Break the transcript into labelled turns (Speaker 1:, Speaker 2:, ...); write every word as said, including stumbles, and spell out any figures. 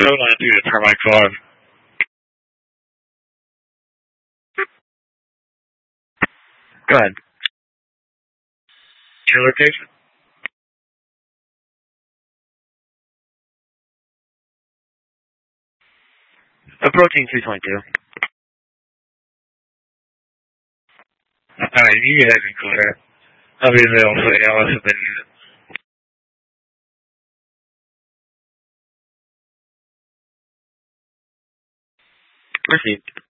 Speaker 1: seven nine two to Tarmac five. Go ahead. Your location? Approaching two twenty-two. Alright, you get that clear. I'll be available for the hours if they need it. Proceed.